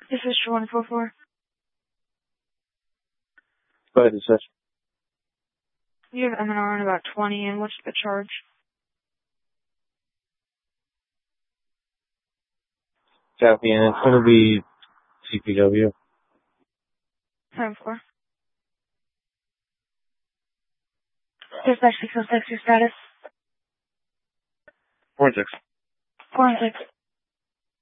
This is 144. Go ahead, Dispatch. You have M&R on about 20, and what's the charge? Copy, and it's going to be CPW. 7-4. Dispatch 606, your status? 4-6. 4-6.